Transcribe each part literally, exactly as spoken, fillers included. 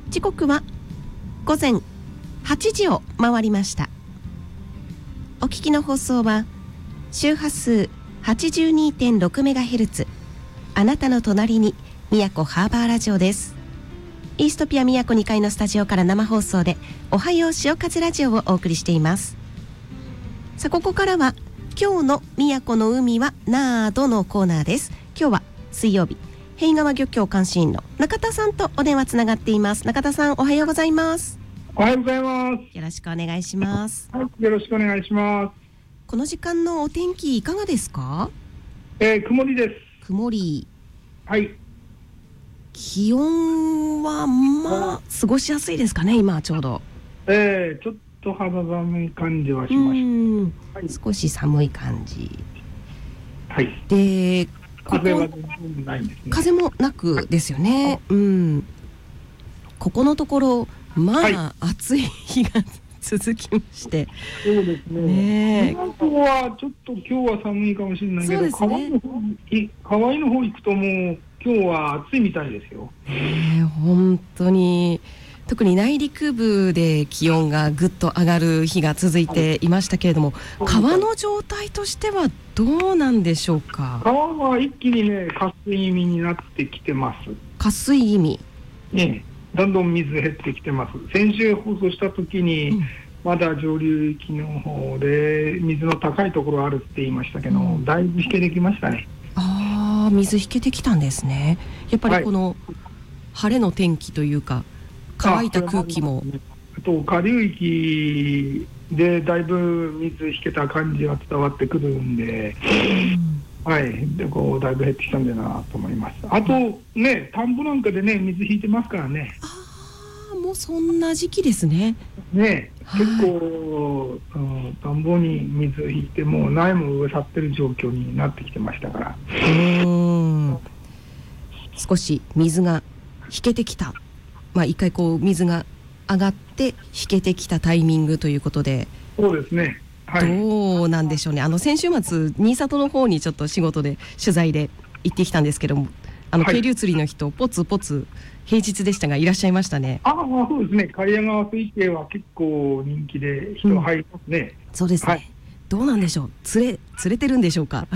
時刻は午前はちじを回りました。お聞きの放送は周波数 はちじゅうにてんろくメガヘルツ、 あなたの隣に宮古ハーバーラジオです。イーストピア宮古にかいのスタジオから生放送でおはよう潮風ラジオをお送りしています。さあ、ここからは今日の宮古の海はなーどのコーナーです。今日は水曜日、平川漁協監視員の中田さんとお電話つながっています。中田さん、おはようございます。 おはようございます。 よろしくお願いします。 はい、よろしくお願いします。 この時間のお天気いかがですか？ えー、曇りです。 曇り。 はい。 気温はまあ過ごしやすいですかね、今ちょうど。 えー、ちょっと肌寒い感じはしました。うん、 はい、少し寒い感じ。 はい。 で、 風はないんですね。 風もなくですよね。うん。ここのところまあ、はい、暑い日が続きまして。 そうですね。今はちょっと今日は寒いかもしれないけど、ね、川の方川井の方行くともう今日は暑いみたいですよ。 えー、本当に特に内陸部で気温がぐっと上がる日が続いていましたけれども、はい、川の状態としてはどうなんでしょうか？ 川は一気にね、渇水気味になってきてます。 渇水気味、 ね、どんどん水減ってきてます。先週放送した時に、うん、まだ上流域の方で水の高いところあるって言いましたけど、うん、だいぶ引けてきましたね。 ああ、水引けてきたんですね。やっぱりこの晴れの天気というか、乾いた空気も、 あと下流域でだいぶ水引けた感じが伝わってくるんで、うん、はい、でこうだいぶ減ってきたんだなと思います。あとね、田んぼなんかでね、水引いてますからね。 ああ、もうそんな時期ですね。 ね、結構、うん、田んぼに水引いてもう苗も植え去ってる状況になってきてましたから。 うーん、少し水が引けてきた、まあ一回こう水が上がって引けてきたタイミングということで。 そうですね。はい、 どうなんでしょうね。あの先週末新里の方にちょっと仕事で取材で行ってきたんですけども、あの渓流釣りの人、ポツポツ平日でしたがいらっしゃいましたね。 ああ、そうですね。刈谷川水系は結構人気で人入りますね。うん、 そうですね。はい、どうなんでしょう。釣れ釣れてるんでしょうか。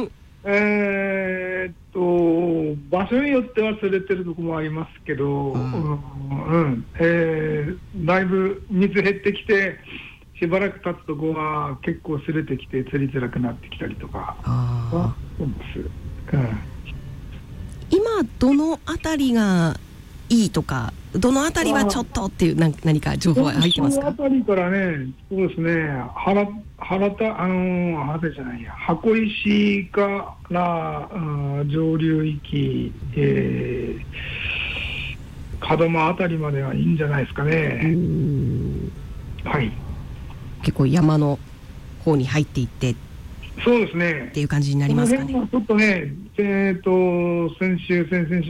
えーっと場所によっては釣れてるところもありますけど、うんうん、えー、だいぶ水減ってきてしばらく経つとこは結構釣れてきて釣りづらくなってきたりとか。あそうです、うん、 今どのあたりがいいとか、どのあたりはちょっとっていう何何か情報は入ってますか？ そのあたりからね、そうですね、原原田あのー、原田じゃないや、箱石からあ上流域、えー、門真あたりまではいいんじゃないですかね。うーん、はい。 結構山の方に入っていって。 そうですね。 っていう感じになりますかね。 ちょっとね、えーと先週先々週